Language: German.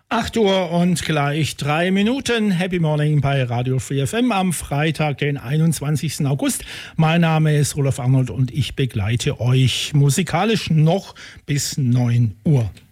8 Uhr und gleich 3 Minuten. Happy Morning bei Radio Free FM am Freitag, den 21. August. Mein Name ist Olaf Arnold und ich begleite euch musikalisch noch bis 9 Uhr.